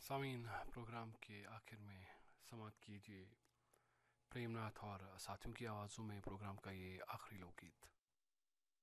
सामीन प्रोग्राम के आखिर में समाप्त कीजिए प्रेमनाथ और साथियों की आवाज़ों में प्रोग्राम का ये आखिरी लोकगीत।